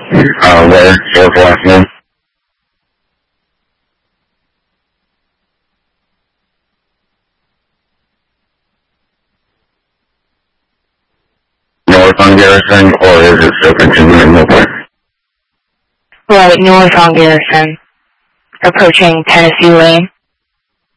Where's your last name? North on Garrison, or is it still continuing Mill Point? Right, north on Garrison. Approaching Tennessee Lane.